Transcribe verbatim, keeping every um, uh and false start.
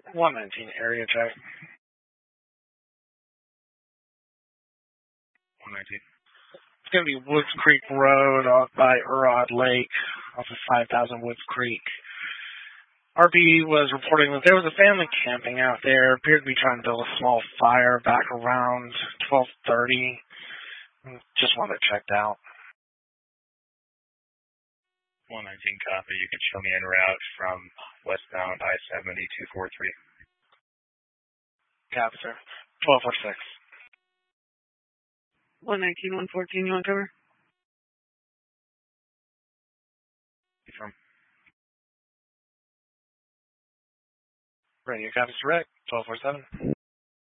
one nineteen area check. one nineteen. It's going to be Woods Creek Road off by Urod Lake, off of five thousand Woods Creek. R B was reporting that there was a family camping out there, appeared to be trying to build a small fire back around twelve thirty. Just wanted it checked out. one nineteen copy. You can show me en route from westbound I seventy two forty-three. Copy, sir. twelve forty-six. one nineteen, one fourteen, you want cover? Confirm. Radio copies direct. twelve forty-seven.